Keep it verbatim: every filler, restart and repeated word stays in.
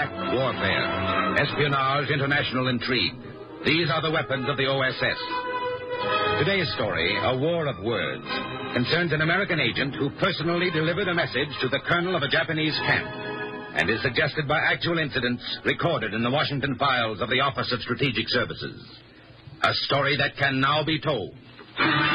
black warfare, espionage, international intrigue. These are the weapons of the O S S. Today's story, A War of Words, concerns an American agent who personally delivered a message to the colonel of a Japanese camp and is suggested by actual incidents recorded in the Washington files of the Office of Strategic Services. A story that can now be told.